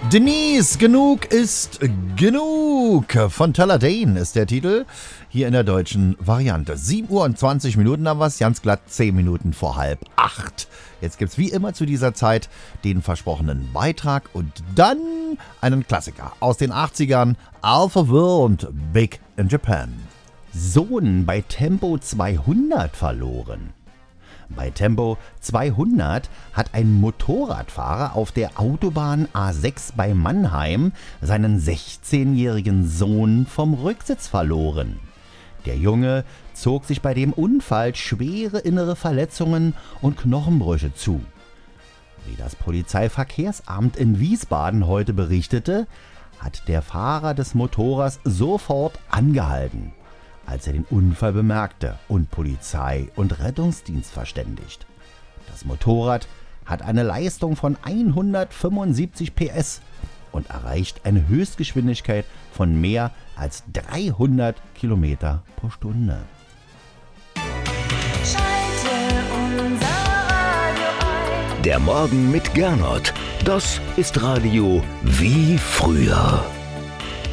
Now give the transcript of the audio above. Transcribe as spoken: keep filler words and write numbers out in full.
Denise, genug ist genug. Von Teller Dane ist der Titel. Hier in der deutschen Variante. sieben Uhr und zwanzig Minuten haben wir es. Ganz glatt zehn Minuten vor halb acht. Jetzt gibt's wie immer zu dieser Zeit den versprochenen Beitrag und dann einen Klassiker aus den achtzigern. Alpha Will und Big in Japan. Sohn bei Tempo zweihundert verloren. Bei Tempo zweihundert hat ein Motorradfahrer auf der Autobahn A sechs bei Mannheim seinen sechzehnjährigen Sohn vom Rücksitz verloren. Der Junge zog sich bei dem Unfall schwere innere Verletzungen und Knochenbrüche zu. Wie das Polizeiverkehrsamt in Wiesbaden heute berichtete, hat der Fahrer des Motorrads sofort angehalten, als er den Unfall bemerkte und Polizei und Rettungsdienst verständigt. Das Motorrad hat eine Leistung von hundertfünfundsiebzig P S und erreicht eine Höchstgeschwindigkeit von mehr als dreihundert Kilometer pro Stunde. Schalte unser Radio ein. Der Morgen mit Gernot. Das ist Radio wie früher.